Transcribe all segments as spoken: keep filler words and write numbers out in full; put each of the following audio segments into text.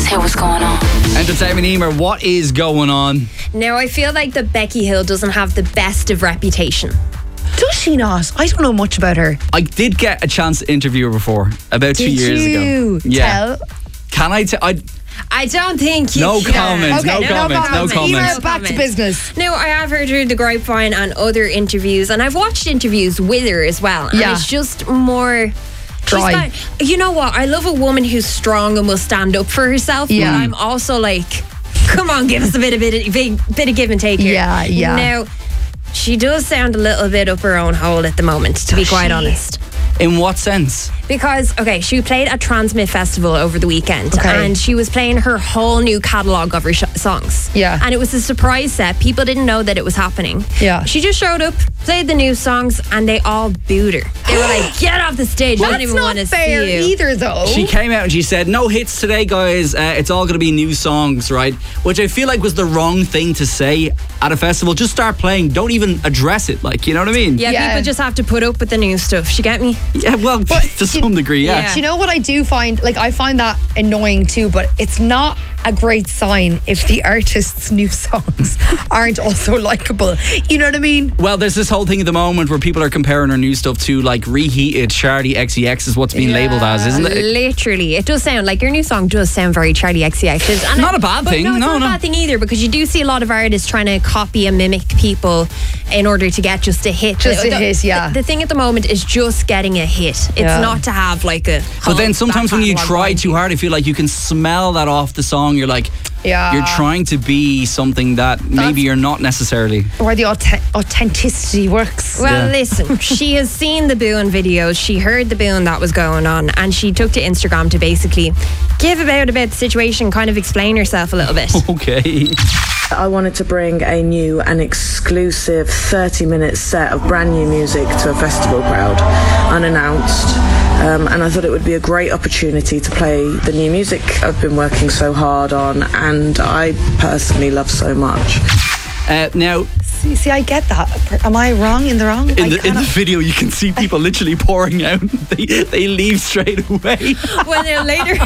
Let's hear what's going on. Entertainment Emer, what is going on? Now, I feel like that Becky Hill doesn't have the best of reputation. Does she not? I don't know much about her. I did get a chance to interview her before, about two Did years you? ago. Yeah. Tell. Can I tell? I I don't think you No can. comment, Okay, no comment, no comment. Emer, back to business. No, I have heard her the grapevine and other interviews, and I've watched interviews with her as well. And Yeah. it's just more Dry. she's got- you know what? I love a woman who's strong and will stand up for herself. Yeah. But I'm also like, come on, give us a bit of bit, bit, bit of give and take here. Yeah, yeah. Now, she does sound a little bit up her own hole at the moment, to be quite she? honest. In what sense? Because, okay, she played at Transmit Festival over the weekend, Okay. and she was playing her whole new catalogue of her sh- songs. Yeah. And it was a surprise set. People didn't know that it was happening. Yeah. She just showed up, played the new songs, and they all booed her. They were like, get off the stage. I don't That's even not want to fair see you. either, though. She came out and she said, no hits today, guys. Uh, it's all going to be new songs, right? Which I feel like was the wrong thing to say at a festival. Just start playing. Don't even address it. Like, you know what I mean? Yeah, Yeah. people just have to put up with the new stuff. She get me? Yeah, well, to some degree, yeah. Yeah. Do you know what I do find? Like, I find that annoying too, but it's not a great sign if the artist's new songs aren't also likable. You know what I mean? Well, there's this whole thing at the moment where people are comparing her new stuff to like reheated Charlie X C X is what's being Yeah. labelled as, isn't it? Literally, it does sound like your new song does sound very Charlie X C X. And Not I- a bad but thing, No, it's no, not no. a bad thing either, because you do see a lot of artists trying to copy and mimic people in order to get just a hit. Just the, a hit, yeah. The, the thing at the moment is just getting a hit. It's Yeah. not to have like a. But then sometimes when you back try catalog too hard, I feel like you can smell that off the song. You're like, Yeah. you're trying to be something that maybe you're not necessarily. Where the authe- authenticity works. Well, Yeah. listen, she has seen the booing videos. She heard the booing that was going on, and she took to Instagram to basically give about about the situation, kind of explain herself a little bit. Okay. I wanted to bring a new and exclusive thirty minute set of brand new music to a festival crowd, unannounced. Um, and I thought it would be a great opportunity to play the new music I've been working so hard on and I personally love so much. Uh, now, See, see, I get that. Am I wrong in the wrong? in I the, in the cannot- video, you can see people literally pouring out. They, they leave straight away. Well, now later,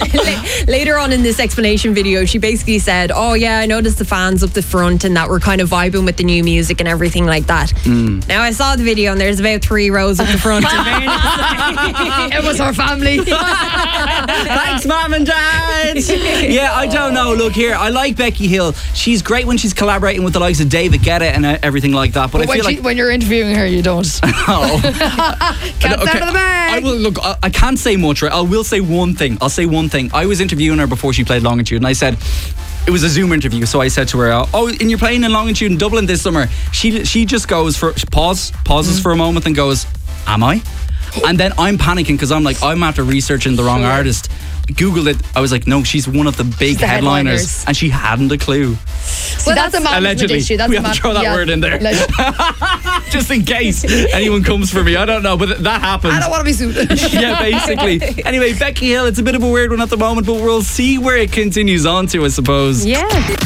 la- later on in this explanation video, she basically said, "Oh yeah, I noticed the fans up the front and that we're kind of vibing with the new music and everything like that." Mm. Now I saw the video and there's about three rows up the front. in fairness. It was our family. Thanks, Mom and Dad. Yeah, I don't know. Look here, I like Becky Hill. She's great when she's collaborating with the likes of David Guetta and uh, everything like that. But, But I when, feel she, like when you're interviewing her, you don't. oh, Cat's okay, out of the bag. I will look. I, I can't say much. Right, I will say one thing. I'll say one thing. I was interviewing her before she played Longitude, and I said. It was a Zoom interview, so I said to her, "Oh, and you're playing in Longitude in Dublin this summer." She she just goes for pause, pauses for a moment, and goes, "Am I?" And then I'm panicking because I'm like, I'm after researching the wrong Sure. artist. Googled it. I was like, no, she's one of the big the headliners. headliners. And she hadn't a clue. See, Well, that's, a management Allegedly. issue. That's We a have to man- throw that yeah. word in there. Alleg- Just in case anyone comes for me. I don't know, but that happens. I don't want to be sued. Yeah, basically. Anyway, Becky Hill, it's a bit of a weird one at the moment, but we'll see where it continues on to, I suppose. Yeah.